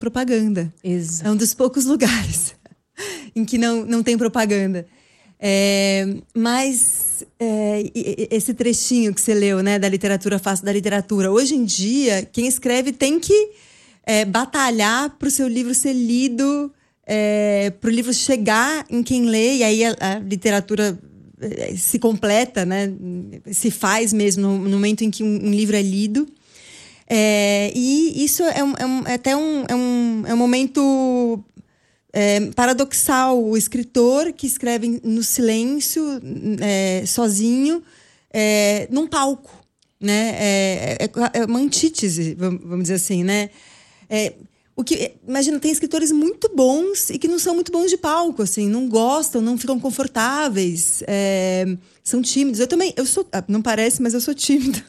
propaganda. Exato. É um dos poucos lugares em que não tem propaganda. Mas esse trechinho que você leu, né, da literatura fácil da literatura, hoje em dia, quem escreve tem que batalhar para o seu livro ser lido, para o livro chegar em quem lê, e aí a literatura se completa, né, se faz mesmo no momento em que um livro é lido. E isso até um momento paradoxal. O escritor que escreve no silêncio, sozinho, num palco, né? É uma antítese, vamos dizer assim, né? Imagina, tem escritores muito bons e que não são muito bons de palco, assim, não gostam, não ficam confortáveis, são tímidos. Eu sou, não parece, mas eu sou tímida.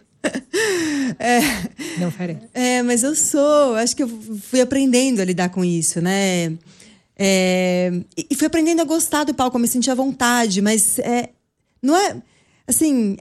Não parece. Mas acho que eu fui aprendendo a lidar com isso, né? E fui aprendendo a gostar do palco, a me sentir à vontade, mas não é assim.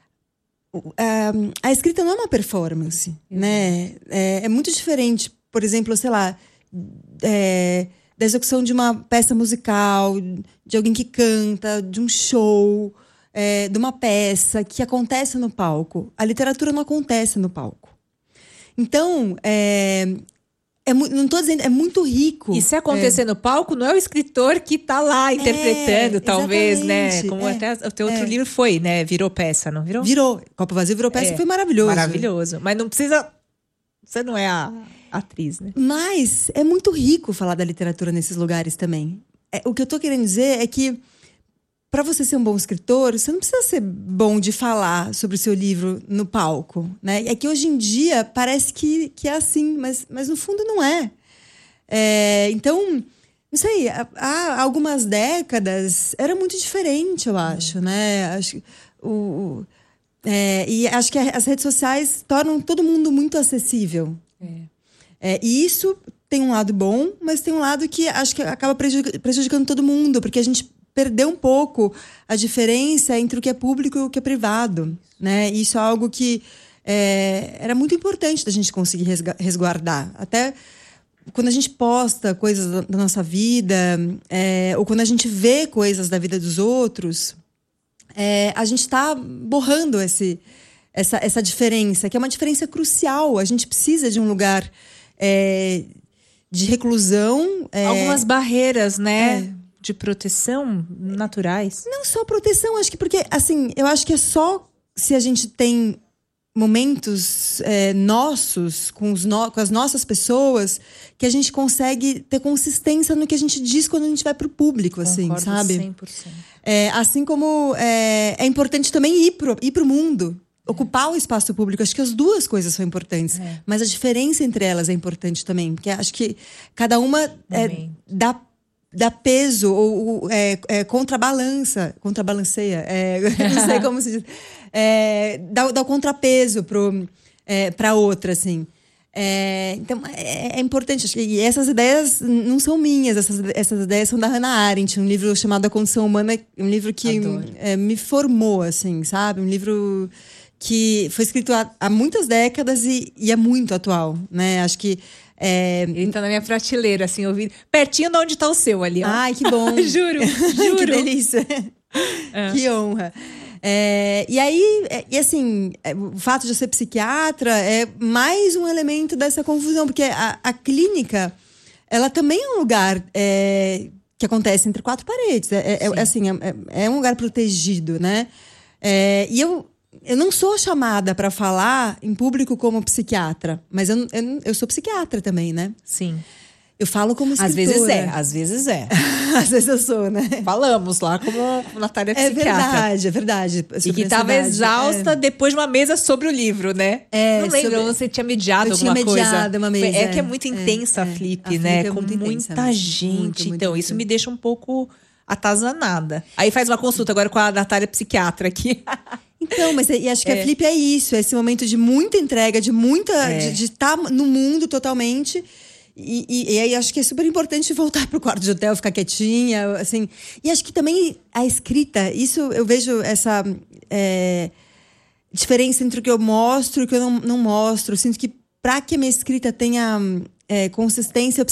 A escrita não é uma performance, né? É muito diferente, por exemplo, sei lá, da execução de uma peça musical, de alguém que canta, de um show, de uma peça que acontece no palco. A literatura não acontece no palco. Então, não estou dizendo, é muito rico. E se acontecer no palco, não é o escritor que está lá interpretando, talvez, né? Como até o teu outro livro foi, né? Virou peça, não virou? Virou. Copo Vazio virou peça, foi maravilhoso. Maravilhoso. Mas não precisa... Você não é a atriz, né? Mas é muito rico falar da literatura nesses lugares também. O que eu estou querendo dizer é que para você ser um bom escritor, você não precisa ser bom de falar sobre o seu livro no palco, né? É que hoje em dia parece que é assim, mas no fundo não é. Então, não sei, há algumas décadas era muito diferente, eu acho, né? E acho que as redes sociais tornam todo mundo muito acessível. E isso tem um lado bom, mas tem um lado que acho que acaba prejudicando todo mundo, porque a gente perdeu um pouco a diferença entre o que é público e o que é privado, né? Isso é algo que era muito importante da gente conseguir resguardar. Até quando a gente posta coisas da nossa vida, ou quando a gente vê coisas da vida dos outros, a gente está borrando essa diferença, que é uma diferença crucial. A gente precisa de um lugar de reclusão. Algumas barreiras, né? De proteção naturais. Não só proteção, acho que porque, assim, eu acho que é só se a gente tem momentos nossos, com as nossas pessoas, que a gente consegue ter consistência no que a gente diz quando a gente vai pro público, assim, concordo, sabe? 100%. Assim como é importante também ir pro mundo, ocupar o espaço público. Acho que as duas coisas são importantes, mas a diferença entre elas é importante também, porque acho que cada uma dá peso ou contrabalanceia, não sei como se diz, dá o contrapeso para outra, assim. Então é importante, e essas ideias não são minhas, essas ideias são da Hannah Arendt, um livro chamado A Condição Humana, um livro que me formou, assim, sabe? Um livro que foi escrito há muitas décadas e é muito atual, né? Acho que ele tá na minha prateleira, assim, ouvindo. Pertinho de onde tá o seu ali, ó. Ai, que bom. Juro. Que delícia. Que honra. E aí, assim, o fato de eu ser psiquiatra é mais um elemento dessa confusão, porque a clínica, ela também é um lugar que acontece entre quatro paredes. Assim, é um lugar protegido, né? E eu não sou chamada para falar em público como psiquiatra, mas eu sou psiquiatra também, né? Sim. Eu falo como escritora. Às vezes é. Às vezes eu sou, né? Falamos lá como Natália psiquiatra. É verdade. E que estava exausta depois de uma mesa sobre o livro, né? Não lembro, você tinha mediado alguma coisa. Eu tinha mediado uma mesa. É que é muito intensa a Flip, né? Com muita gente. Então, isso me deixa um pouco atazanada. Aí faz uma consulta agora com a Natália psiquiatra aqui. Então, mas acho que a Flip é isso. É esse momento de muita entrega, de estar no mundo totalmente. E aí acho que é super importante voltar pro quarto de hotel, ficar quietinha, assim. E acho que também a escrita, isso eu vejo essa diferença entre o que eu mostro e o que eu não mostro. Eu sinto que para que a minha escrita tenha consistência